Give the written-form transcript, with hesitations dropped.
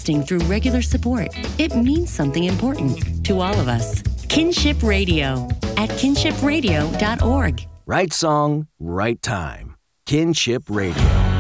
lasting through regular support, it means something important to all of us. Kinship Radio at kinshipradio.org. Right song, right time. Kinship Radio.